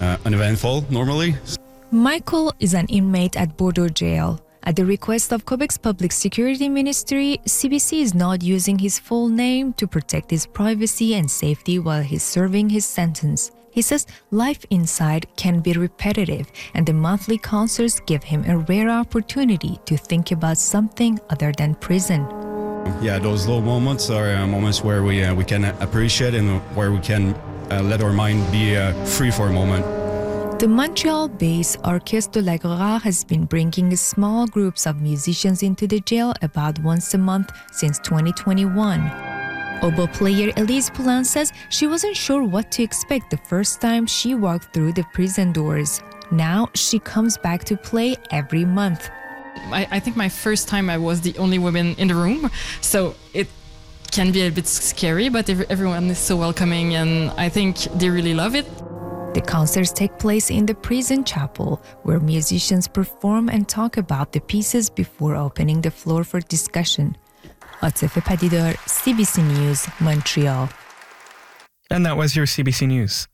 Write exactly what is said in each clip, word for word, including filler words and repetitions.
uh, uneventful normally. Michael is an inmate at Bordeaux Jail. At the request of Quebec's Public Security Ministry, C B C is not using his full name to protect his privacy and safety while he's serving his sentence. He says life inside can be repetitive, and the monthly concerts give him a rare opportunity to think about something other than prison. Yeah, those low moments are uh, moments where we uh, we can appreciate and where we can uh, let our mind be uh, free for a moment. The Montreal-based Orchestre de l'Agora has been bringing small groups of musicians into the jail about once a month since twenty twenty-one. Oboe player Elise Poulin says she wasn't sure what to expect the first time she walked through the prison doors. Now she comes back to play every month. I, I think my first time I was the only woman in the room, so it can be a bit scary, but everyone is so welcoming and I think they really love it. The concerts take place in the prison chapel, where musicians perform and talk about the pieces before opening the floor for discussion. Atife Padidar, C B C News, Montreal. And that was your C B C News.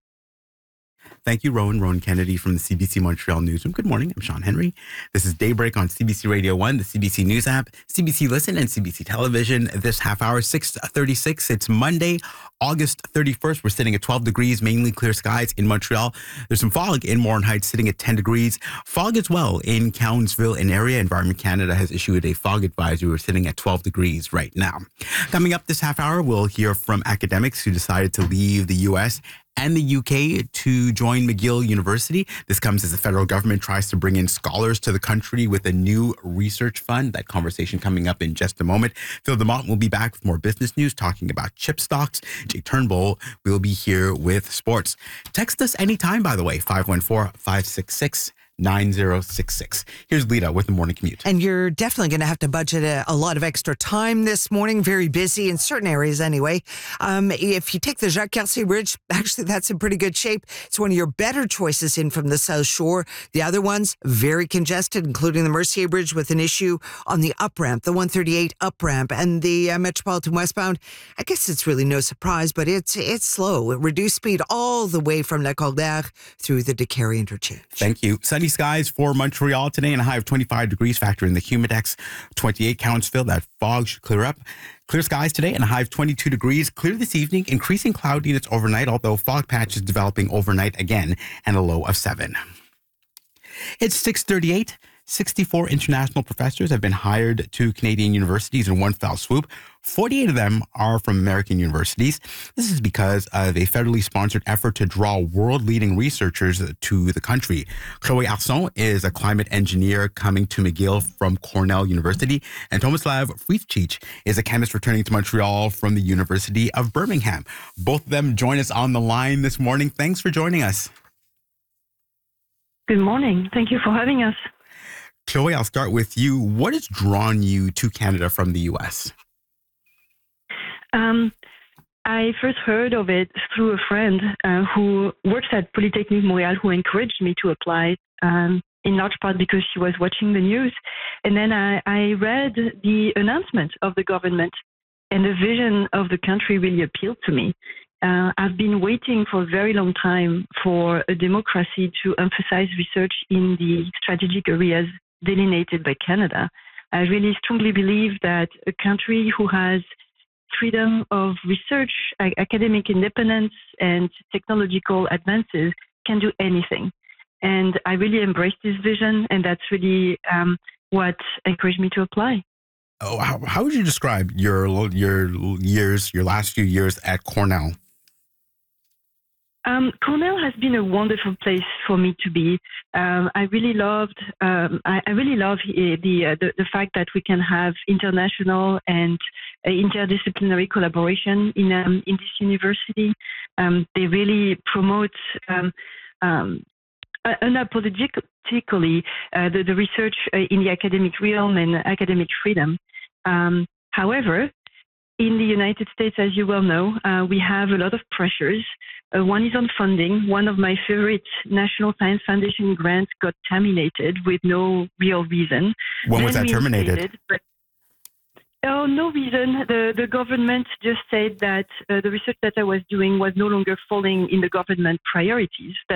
Thank you, Rowan. Rowan Kennedy from the C B C Montreal Newsroom. Good morning. I'm Sean Henry. This is Daybreak on C B C Radio one, the C B C News app, C B C Listen, and C B C Television. This half hour, six thirty-six. It's Monday, August thirty-first. We're sitting at twelve degrees, mainly clear skies in Montreal. There's some fog in Morin Heights, sitting at ten degrees. Fog as well in Cowansville and area. Environment Canada has issued a fog advisory. We're sitting at twelve degrees right now. Coming up this half hour, we'll hear from academics who decided to leave the U S and the U K to join McGill University. This comes as the federal government tries to bring in scholars to the country with a new research fund. That conversation coming up in just a moment. Phil DeMont will be back with more business news, talking about chip stocks. Jay Turnbull will be here with sports. Text us anytime, by the way, five one four, five six six, nine zero six six. Here's Lita with the morning commute. And you're definitely going to have to budget a, a lot of extra time this morning. Very busy in certain areas anyway. Um, if you take the Jacques Cartier Bridge, actually that's in pretty good shape. It's one of your better choices in from the South Shore. The other ones, very congested, including the Mercier Bridge with an issue on the up ramp, the one thirty-eight up ramp, and the uh, Metropolitan westbound. I guess it's really no surprise, but it's it's slow. It reduced speed all the way from La Cordaire through the Décarie interchange. Thank you. Sunny skies for Montreal today and a high of twenty-five degrees. Factor in the humidex. twenty-eight Cowansville. That fog should clear up. Clear skies today and a high of twenty-two degrees. Clear this evening. Increasing cloudiness overnight, although fog patches developing overnight again, and a low of seven. It's six thirty-eight. sixty-four international professors have been hired to Canadian universities in one fell swoop. forty-eight of them are from American universities. This is because of a federally sponsored effort to draw world-leading researchers to the country. Chloe Arson is a climate engineer coming to McGill from Cornell University, and Tomislav Fritzich is a chemist returning to Montreal from the University of Birmingham. Both of them join us on the line this morning. Thanks for joining us. Good morning. Thank you for having us. Chloe, I'll start with you. What has drawn you to Canada from the U S? Um, I first heard of it through a friend uh, who works at Polytechnique Montréal, who encouraged me to apply, um, in large part because she was watching the news. And then I, I read the announcement of the government, and the vision of the country really appealed to me. Uh, I've been waiting for a very long time for a democracy to emphasize research in the strategic areas delineated by Canada. I really strongly believe that a country who has freedom of research, academic independence, and technological advances can do anything. And I really embrace this vision, and that's really um, what encouraged me to apply. Oh, how, how would you describe your your years, your last few years at Cornell? Um, Cornell has been a wonderful place for me to be. Um, I really loved. Um, I, I really love the, uh, the the fact that we can have international and uh, interdisciplinary collaboration in um, in this university. Um, they really promote um, um, unapologetically uh, the, the research uh, in the academic realm and academic freedom. Um, however, in the United States, as you well know, uh, we have a lot of pressures. Uh, one is on funding. One of my favorite National Science Foundation grants got terminated with no real reason. When was that terminated? But, oh, no reason. The, the government just said that uh, the research that I was doing was no longer falling in the government priorities, that